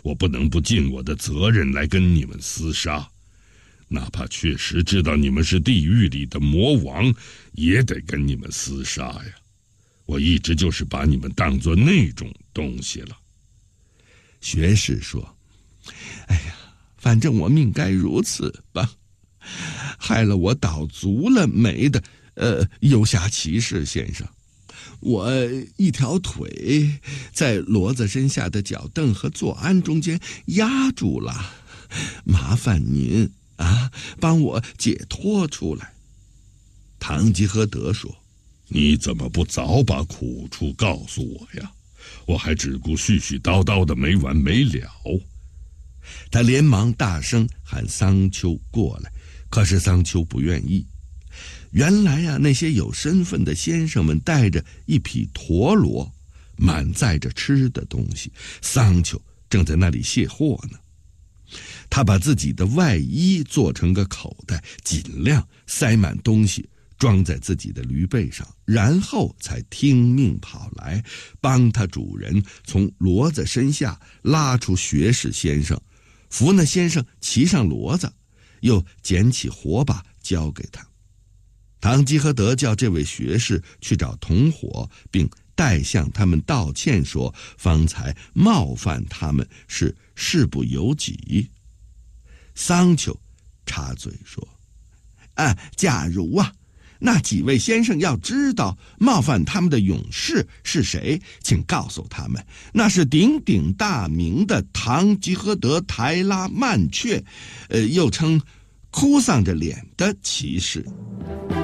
我不能不尽我的责任来跟你们厮杀，哪怕确实知道你们是地狱里的魔王，也得跟你们厮杀呀。我一直就是把你们当作那种东西了。 学士说：“哎呀，反正我命该如此吧，害了我倒足了霉的游侠骑士先生。我一条腿在骡子身下的脚凳和坐鞍中间压住了，麻烦您帮我解脱出来。”堂吉诃德说：“ 你怎么不早把苦处告诉我呀？我还只顾絮絮叨叨的没完没了。” 他连忙大声喊桑丘过来，可是桑丘不愿意。原来那些有身份的先生们带着一匹驼骡，满载着吃的东西，桑丘正在那里卸货呢。他把自己的外衣做成个口袋，尽量塞满东西，装在自己的驴背上，然后才听命跑来，帮他主人从骡子身下拉出学士先生，扶那先生骑上骡子，又捡起火把交给他。堂吉诃德叫这位学士去找同伙，并代向他们道歉，说方才冒犯他们是事不由己。桑丘插嘴说：“假如那几位先生要知道冒犯他们的勇士是谁，请告诉他们，那是鼎鼎大名的堂吉诃德台拉曼却，又称哭丧着脸的骑士。”